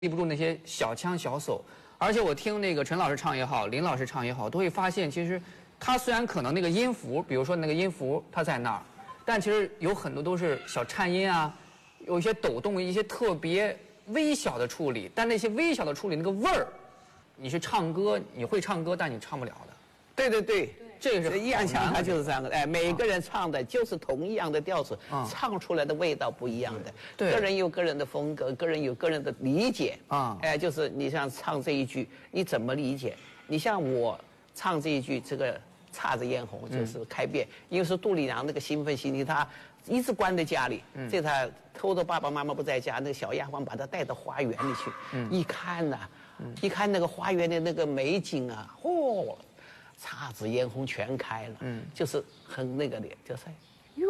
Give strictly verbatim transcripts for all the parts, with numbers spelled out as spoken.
立不住那些小腔小手。而且我听那个陈老师唱也好，林老师唱也好，都会发现，其实他虽然可能那个音符，比如说那个音符它在那儿，但其实有很多都是小颤音啊，有一些抖动，一些特别微小的处理。但那些微小的处理那个味儿，你是唱歌，你会唱歌，但你唱不了的。 对对对。 这个是易烊千他就是这样的，哎，每个人唱的就是同一样的调子， 啊、 唱出来的味道不一样的。 对， 个人有个人的风格，个人有个人的理解啊。 哎，就是你像唱这一句，你怎么理解？你像我唱这一句，这个姹紫嫣红就是开遍，嗯、因为是杜丽娘那个兴奋心情，她一直关在家里，嗯、这她偷偷爸爸妈妈不在家，那个小丫鬟把她带到花园里去，嗯、一看呐、啊，嗯、一看那个花园的那个美景啊，嚯！姹紫嫣红全开了，嗯，就是很那个的，就是原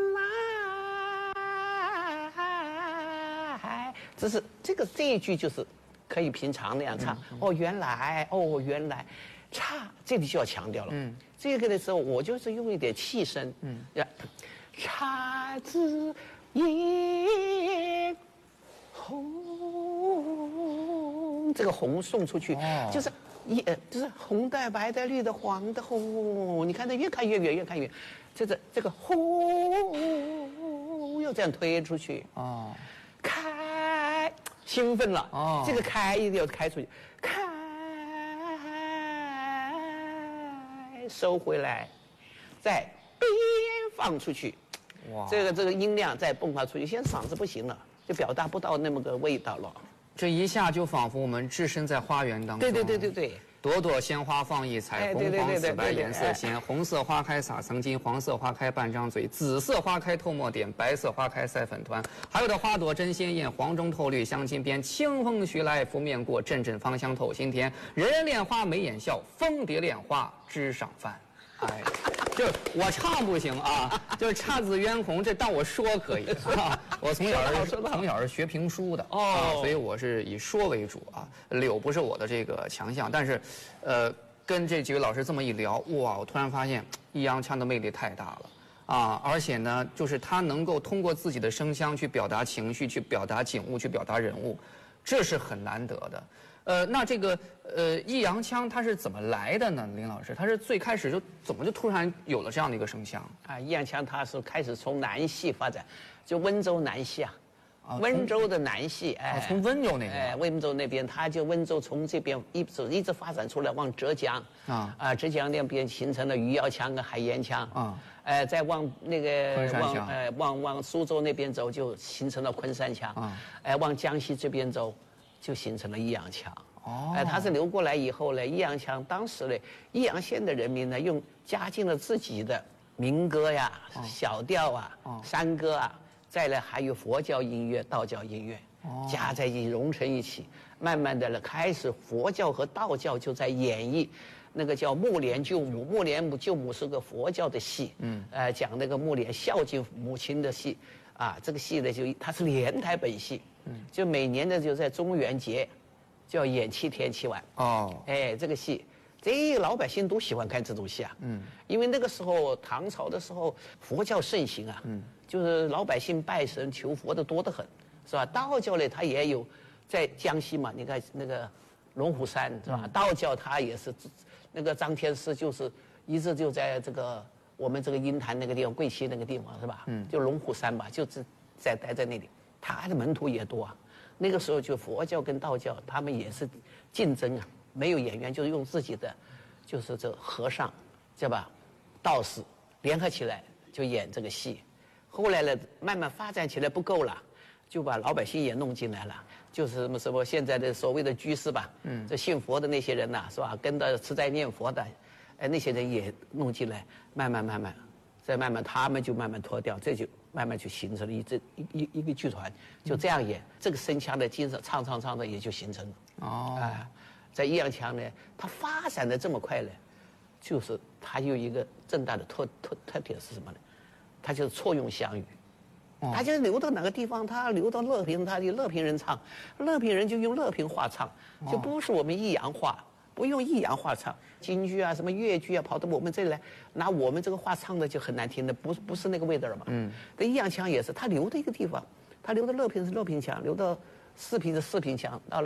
来，这是这个这一句就是可以平常那样唱，嗯、哦，原来，哦，原来，姹这里就要强调了，嗯，这个的时候我就是用一点气声，嗯，姹紫嫣红，这个红送出去，哦、就是。一呃，就是红的、白的、绿的、黄的，红，你看它越看越远，越看越，这个这个红要这样推出去哦，开兴奋了哦，这个开一定要开出去，开收回来，再边放出去，哇，这个这个音量再迸发出去，现在嗓子不行了，就表达不到那么个味道了。 这一下就仿佛我们置身在花园当中。 对对对对对， 朵朵鲜花放异彩，红黄紫白颜色鲜。红色花开撒曾经，黄色花开半张嘴，紫色花开透墨点，白色花开赛粉团。还有的花朵真鲜艳，黄中透绿镶金边。清风徐来拂面过，阵阵芳香透心田。人人恋花眉眼笑，蜂蝶恋花枝上翻。哎，就是我唱不行啊，就是姹紫嫣红，这当我说可以啊。我从小是从小是学评书的哦、啊，所以我是以说为主啊。柳不是我的这个强项，但是，呃，跟这几位老师这么一聊，哇，我突然发现易烊千的魅力太大了啊！而且呢，就是他能够通过自己的声腔去表达情绪，去表达景物，去表达人物，这是很难得的。呃，那这个呃，易烊千他是怎么来的呢？林老师，他是最开始就怎么就突然有了这样的一个声腔啊？易烊千他是开始从南戏发展，就温州南戏啊，啊温州的南戏，哎， 啊、从温州那边， 哎，温州那边，他就温州从这边一直一直发展出来，往浙江啊啊，浙江那边形成了余姚腔跟海盐腔啊，哎，再往那个往呃往往苏州那边走，就形成了昆山腔啊，哎，往江西这边走。就形成了易烊腔哦，哎，他是流过来以后呢，易烊腔当时呢，易阳县的人民呢，用加进了自己的民歌呀、哦、小调啊、哦、山歌啊，再来还有佛教音乐、道教音乐，哦、加在一起融成一起，慢慢的呢，开始佛教和道教就在演绎那个叫木莲救母，木莲救母是个佛教的戏，嗯，呃，讲那个木莲孝敬母亲的戏。啊，这个戏呢，就它是连台本戏，嗯，就每年的就在中元节，就要演七天七晚。哦，哎，这个戏，这老百姓都喜欢看这种戏啊，嗯，因为那个时候唐朝的时候佛教盛行啊，嗯，就是老百姓拜神求佛的多得很，是吧？道教呢，它也有，在江西嘛，你看那个龙虎山是吧？嗯、道教它也是，那个张天师就是一直就在这个。我们这个鹰潭那个地方，贵溪那个地方是吧？嗯，就龙虎山吧，就是在待在那里，他的门徒也多啊。那个时候就佛教跟道教，他们也是竞争啊，没有演员，就是用自己的，就是这和尚，对吧？道士联合起来就演这个戏。后来呢，慢慢发展起来不够了，就把老百姓也弄进来了，就是什么什么现在的所谓的居士吧，嗯，这信佛的那些人呐、啊，是吧？跟着吃斋念佛的。哎，那些人也弄进来，慢慢慢慢，再慢慢他们就慢慢脱掉，这就慢慢就形成了一这一一一个剧团，就这样演，嗯、这个声腔的精神唱唱唱的也就形成了。哦，哎，在易烊千呢，他发展的这么快呢，就是他有一个正大的特特特点是什么呢？他就是错用湘语，哦、他就是流到哪个地方，他流到乐平，他就乐平人唱，乐平人就用乐平话唱，就不是我们易阳话。不用抑扬话唱，京剧啊、什么越剧啊，跑到我们这里来，拿我们这个话唱的就很难听的，不不是那个味道了嘛。嗯，这易烊千也是，他留的一个地方，他留到乐平是乐平腔，留到四平是四平墙，到了。